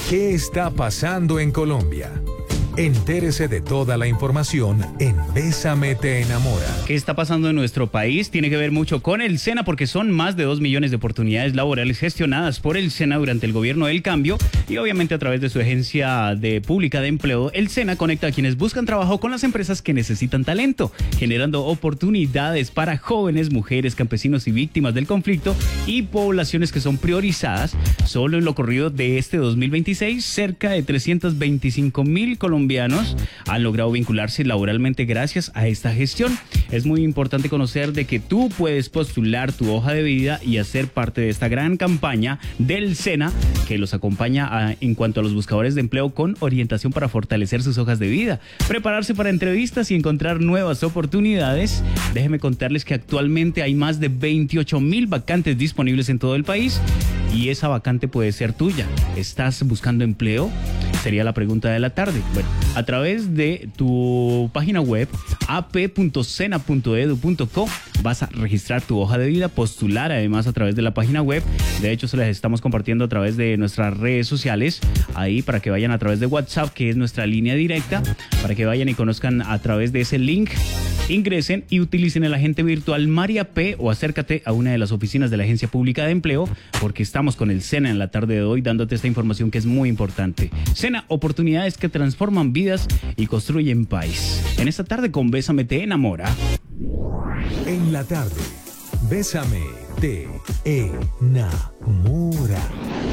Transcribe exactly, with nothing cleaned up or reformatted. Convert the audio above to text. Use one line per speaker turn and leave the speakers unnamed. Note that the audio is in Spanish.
¿Qué está pasando en Colombia? Entérese de toda la información en Bésame te enamora.
¿Qué está pasando en nuestro país? Tiene que ver mucho con el SENA porque son más de dos millones de oportunidades laborales gestionadas por el SENA durante el gobierno del cambio y obviamente a través de su agencia de pública de empleo, el SENA conecta a quienes buscan trabajo con las empresas que necesitan talento, generando oportunidades para jóvenes, mujeres, campesinos y víctimas del conflicto y poblaciones que son priorizadas. Solo en lo corrido de este dos mil veintiséis, cerca de trescientos veinticinco mil colombianos han logrado vincularse laboralmente gracias a esta gestión. Es muy importante conocer de que tú puedes postular tu hoja de vida y hacer parte de esta gran campaña del SENA que los acompaña a, en cuanto a los buscadores de empleo con orientación para fortalecer sus hojas de vida, prepararse para entrevistas y encontrar nuevas oportunidades. Déjenme contarles que actualmente hay más de veintiocho mil vacantes disponibles en todo el país y esa vacante puede ser tuya. ¿Estás buscando empleo? Sería la pregunta de la tarde. Bueno, a través de tu página web a p punto sena punto edu punto co vas a registrar tu hoja de vida, postular además a través de la página web. De hecho, se las estamos compartiendo a través de nuestras redes sociales, ahí para que vayan a través de WhatsApp, que es nuestra línea directa, para que vayan y conozcan a través de ese link. Ingresen y utilicen el agente virtual María P o acércate a una de las oficinas de la Agencia Pública de Empleo porque estamos con el SENA en la tarde de hoy dándote esta información que es muy importante. SENA, oportunidades que transforman vidas y construyen país. En esta tarde con Bésame te enamora.
En la tarde, Bésame te enamora.